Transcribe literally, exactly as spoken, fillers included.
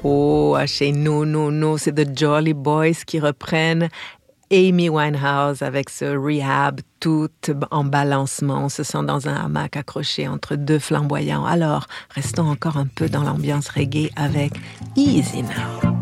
Oh, chez nous, nous, nous, c'est The Jolly Boys qui reprennent Amy Winehouse avec ce rehab tout en balancement. On se sent dans un hamac accroché entre deux flamboyants. Alors, restons encore un peu dans l'ambiance reggae avec Easy Now.